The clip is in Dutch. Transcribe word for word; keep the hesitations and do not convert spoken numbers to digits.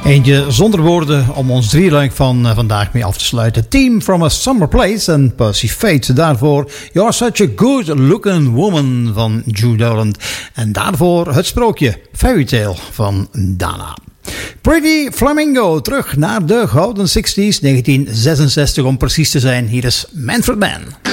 Eentje zonder woorden om ons drieluik van uh, vandaag mee af te sluiten. Team from a Summer Place en Percy Faith. Daarvoor You're Such a Good Looking Woman van Jude Holland. En daarvoor het sprookje Fairy Tale van Dana. Pretty Flamingo, terug naar de Gouden zestig's, negentien zesenzestig om precies te zijn. Hier is Manfred Mann.